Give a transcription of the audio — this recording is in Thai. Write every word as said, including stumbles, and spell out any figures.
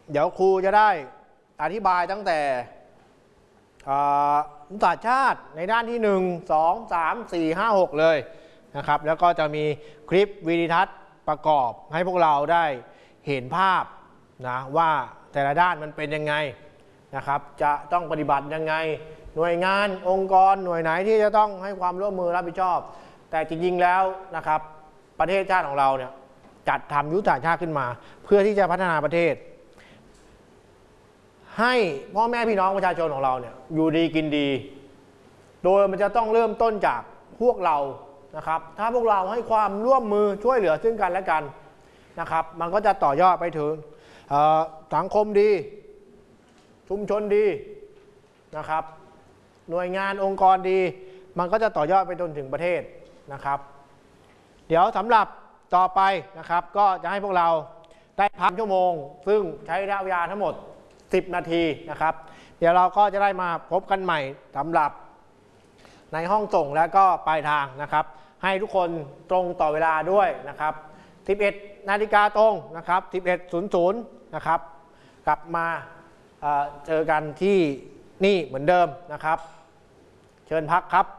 เดี๋ยวครูจะได้อธิบายตั้งแต่ยุทธศาสตร์ชาติในด้านที่หนึ่ง สอง สาม สี่ ห้า หกเลยนะครับแล้วก็จะมีคลิปวิดีทัศน์ประกอบให้พวกเราได้เห็นภาพนะว่าแต่ละด้านมันเป็นยังไงนะครับจะต้องปฏิบัติยังไงหน่วยงานองค์กรหน่วยไหนที่จะต้องให้ความร่วมมือรับผิดชอบแต่จริงๆแล้วนะครับประเทศชาติของเราเนี่ยจัดทำยุทธศาสตร์ชาติขึ้นมาเพื่อที่จะพัฒนาประเทศให้พ่อแม่พี่น้องประชาชนของเราเนี่ยอยู่ดีกินดีโดยมันจะต้องเริ่มต้นจากพวกเรานะครับถ้าพวกเราให้ความร่วมมือช่วยเหลือซึ่งกันและกันนะครับมันก็จะต่อยอดไปถึงสังคมดีชุมชนดีนะครับหน่วยงานองค์กรดีมันก็จะต่อยอดไปจนถึงประเทศนะครับเดี๋ยวสำหรับต่อไปนะครับก็จะให้พวกเราได้พักชั่วโมงซึ่งใช้ระยะเวลาทั้งหมดสิบนาทีนะครับเดี๋ยวเราก็จะได้มาพบกันใหม่สำหรับในห้องส่งและก็ปลายทางนะครับให้ทุกคนตรงต่อเวลาด้วยนะครับสิบเอ็ดนาฬิกาตรงนะครับสิบเอ็ดศูนย์ศูนย์นะครับกลับมาเอ่อเจอกันที่นี่เหมือนเดิมนะครับเชิญพักครับ